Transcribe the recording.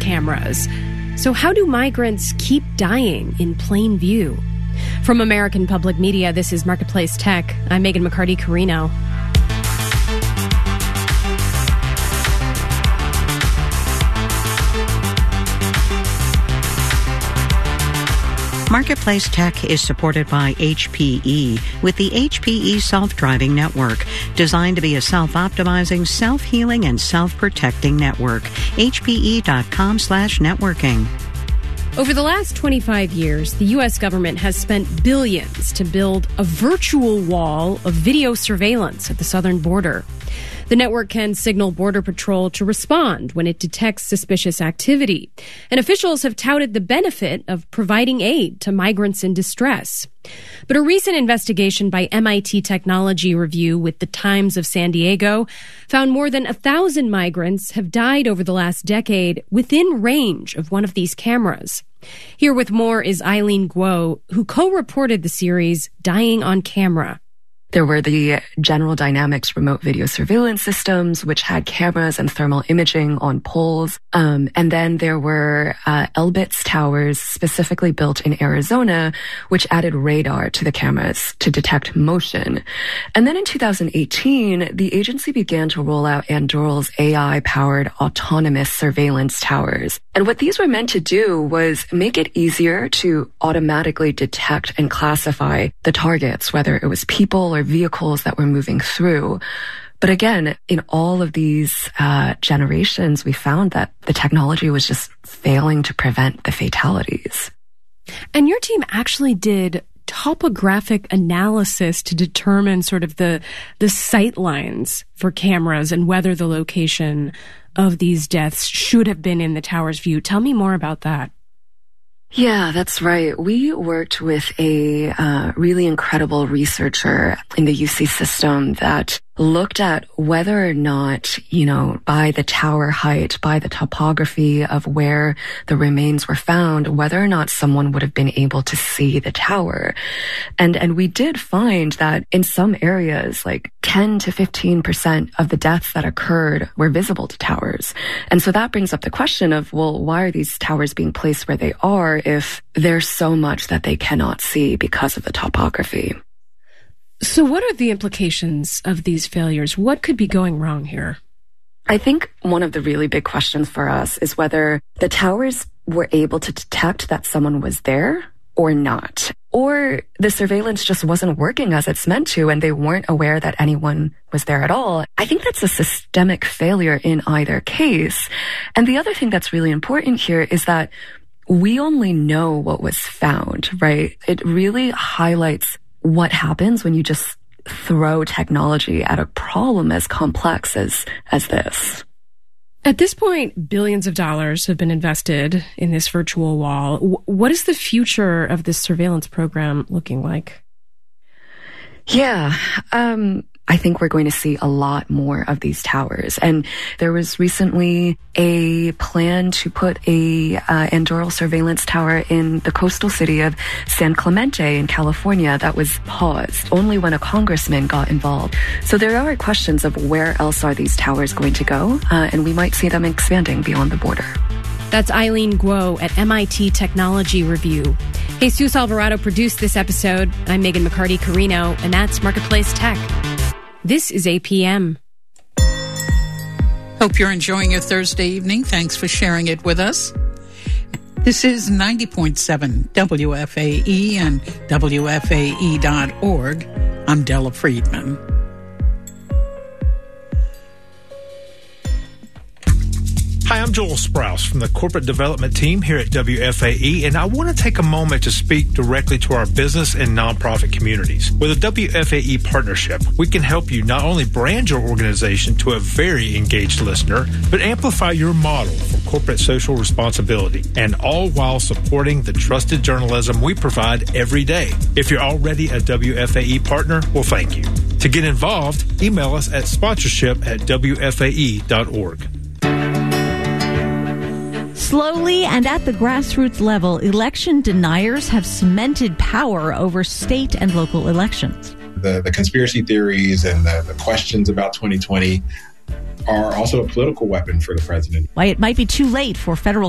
cameras. So how do migrants keep dying in plain view? From American Public Media, this is Marketplace Tech. I'm Megan McCarty-Carino. Marketplace Tech is supported by HPE with the HPE Self-Driving Network, designed to be a self-optimizing, self-healing, and self-protecting network. HPE.com/networking. Over the last 25 years, the U.S. government has spent billions to build a virtual wall of video surveillance at the southern border. The network can signal Border Patrol to respond when it detects suspicious activity. And officials have touted the benefit of providing aid to migrants in distress. But a recent investigation by MIT Technology Review with the Times of San Diego found more than 1,000 migrants have died over the last decade within range of one of these cameras. Here with more is Eileen Guo, who co-reported the series Dying on Camera. There were the General Dynamics remote video surveillance systems, which had cameras and thermal imaging on poles. And then there were Elbit's towers, specifically built in Arizona, which added radar to the cameras to detect motion. And then in 2018, the agency began to roll out Anduril's AI-powered autonomous surveillance towers. And what these were meant to do was make it easier to automatically detect and classify the targets, whether it was people or vehicles that were moving through. But again, in all of these generations, we found that the technology was just failing to prevent the fatalities. And your team actually did topographic analysis to determine sort of the sight lines for cameras and whether the location of these deaths should have been in the tower's view. Tell me more about that. Yeah, that's right. We worked with a really incredible researcher in the UC system that looked at whether or not, by the tower height, by the topography of where the remains were found, whether or not someone would have been able to see the tower. And we did find that in some areas, like 10 to 15% of the deaths that occurred were visible to towers. And so that brings up the question of, well, why are these towers being placed where they are if there's so much that they cannot see because of the topography? So what are the implications of these failures? What could be going wrong here? I think one of the really big questions for us is whether the towers were able to detect that someone was there or not, or the surveillance just wasn't working as it's meant to, and they weren't aware that anyone was there at all. I think that's a systemic failure in either case. And the other thing that's really important here is that we only know what was found, right? It really highlights what happens when you just throw technology at a problem as complex as this. At this point, billions of dollars have been invested in this virtual wall. What is the future of this surveillance program looking like? Yeah, I think we're going to see a lot more of these towers. And there was recently a plan to put a Anduril surveillance tower in the coastal city of San Clemente in California that was paused only when a congressman got involved. So there are questions of where else are these towers going to go, and we might see them expanding beyond the border. That's Eileen Guo at MIT Technology Review. Jesus Alvarado produced this episode. I'm Megan McCarty-Carino, and that's Marketplace Tech. This is APM. Hope you're enjoying your Thursday evening. Thanks for sharing it with us. This is 90.7 WFAE and WFAE.org. I'm Della Friedman. Hi, I'm Joel Sprouse from the Corporate Development Team here at WFAE, and I want to take a moment to speak directly to our business and nonprofit communities. With a WFAE partnership, we can help you not only brand your organization to a very engaged listener, but amplify your model for corporate social responsibility, and all while supporting the trusted journalism we provide every day. If you're already a WFAE partner, well, thank you. To get involved, email us at sponsorship@wfae.org. Slowly and at the grassroots level, election deniers have cemented power over state and local elections. The conspiracy theories and the questions about 2020 are also a political weapon for the president. Why it might be too late for federal